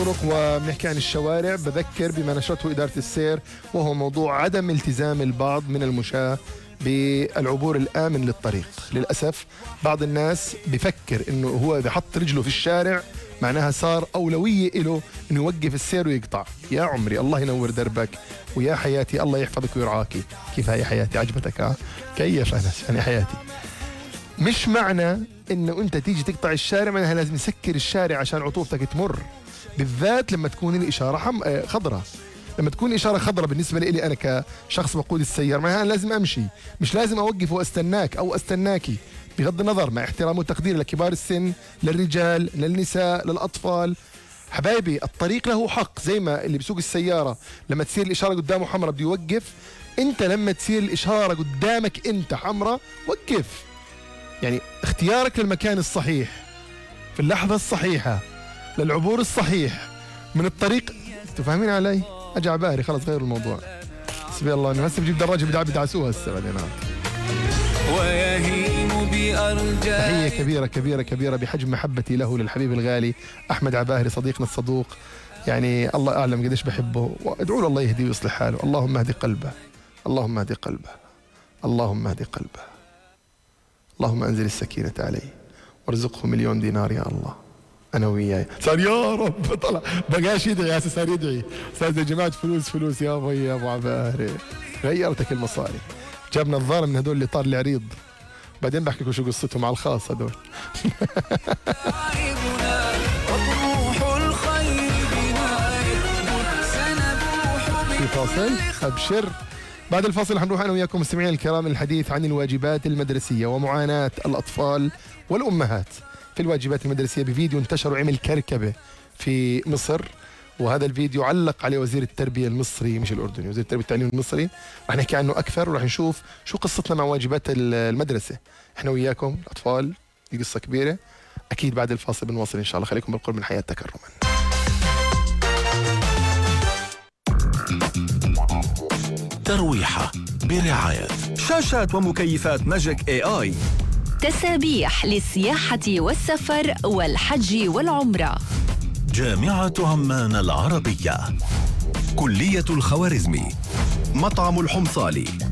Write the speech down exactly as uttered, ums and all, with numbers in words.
الطرق وبنحكي عن الشوارع، بذكر بما نشرته إدارة السير وهو موضوع عدم التزام البعض من المشاة بالعبور الآمن للطريق. للأسف بعض الناس بفكر إنه هو بحط رجله في الشارع معناها صار أولوية له إنه يوقف السير ويقطع. يا عمري الله ينور دربك، ويا حياتي الله يحفظك ويرعاكي. كيف هاي حياتي عجبتك؟ ها كيف أنا يعني حياتي. مش معنى إنه أنت تيجي تقطع الشارع معناها لازم نسكر الشارع عشان عطوفتك تمر، بالذات لما تكون الإشارة حم... خضراء. لما تكون إشارة خضراء بالنسبة لي أنا كشخص بقود السيارة معناها أنا لازم أمشي، مش لازم أوقف وأستناك أو أستناكي، بغض النظر مع احترام وتقدير لكبار السن، للرجال، للنساء، للأطفال. حبايبي الطريق له حق، زي ما اللي بيسوق السيارة لما تصير الإشارة قدامه حمراء بده يوقف، أنت لما تصير الإشارة قدامك أنت حمراء وقف. يعني اختيارك للمكان الصحيح في اللحظة الصحيحة للعبور الصحيح من الطريق. تفهمين علي؟ أجي عباري خلص غير الموضوع. حسبي الله. أنا هسه بجيب دراجة بدي بدعسوها هسه بعدين. ويهيم بأرجاء. تحية كبيرة كبيرة كبيرة بحجم محبتي له للحبيب الغالي أحمد عباهري صديقنا الصدوق. يعني الله أعلم قديش بحبه، وادعوا له الله يهديه ويصلح حاله. اللهم اهدي قلبه، اللهم اهدي قلبه، اللهم اهدي قلبه، اللهم أنزل السكينة عليه وارزقه مليون دينار يا الله. أنا وياي صار يا رب طلع بقاش يدعي يا صار يدعي صار زي جماعة فلوس فلوس يا أبو يا أبو عباهري. غيرتك المصاري. جاب نظارة من هدول اللي طار لي عريض، بعدين بحكي لكم شو قصتهم على الخاص هدول. في فاصل أبشر. بعد الفاصل حنروح أنا وياكم مستمعين الكرام الحديث عن الواجبات المدرسية ومعاناة الأطفال والأمهات في الواجبات المدرسية بفيديو انتشر وعمل كركبة في مصر، وهذا الفيديو علق عليه وزير التربية المصري مش الأردني، وزير التربية والتعليم المصري. رح نحكي عنه أكثر ورح نشوف شو قصتنا مع واجبات المدرسة احنا وياكم الأطفال. دي قصة كبيرة أكيد. بعد الفاصل بنواصل إن شاء الله. خليكم بالقرب من حياة تكرما. ترويحة برعاية شاشات ومكيفات ماجيك اي اي. تسابيح للسياحة والسفر والحج والعمرة. جامعة عمان العربية. كلية الخوارزمي. مطعم الحمصالي.